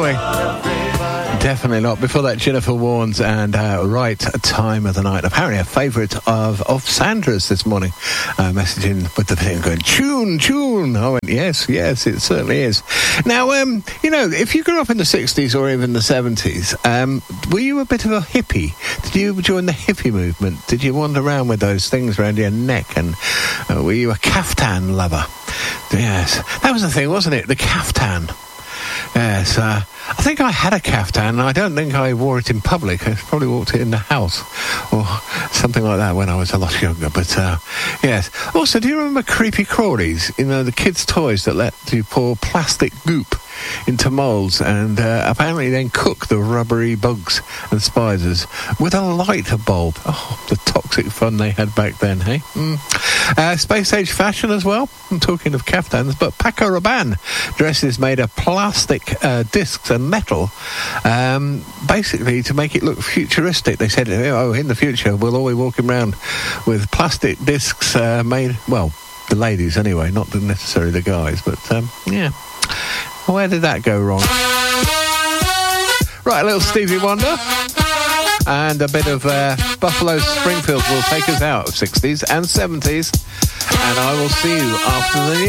Definitely not. Before that, Jennifer Warnes and Right Time of the Night. Apparently a favourite of Sandra's this morning. Messaging with the thing going, tune. I went, yes, it certainly is. Now, if you grew up in the 60s or even the 70s, were you a bit of a hippie? Did you join the hippie movement? Did you wander around with those things around your neck? And were you a caftan lover? Yes. That was the thing, wasn't it? The caftan. Yes, I think I had a caftan. I don't think I wore it in public. I probably walked it in the house or something like that when I was a lot younger. But, yes. Also, do you remember Creepy Crawlies? You know, the kids' toys that let you pour plastic goop into moulds and apparently then cook the rubbery bugs and spiders with a light bulb. Oh, the toxic fun they had back then, hey? Space age fashion as well. I'm talking of caftans, but Paco Rabanne dresses made of plastic discs and metal, basically to make it look futuristic. They said, in the future we'll all be walking around with plastic discs made, well, the ladies anyway, not necessarily the guys, but yeah. Where did that go wrong? Right, a little Stevie Wonder and a bit of Buffalo Springfield will take us out of 60s and 70s, and I will see you after the news.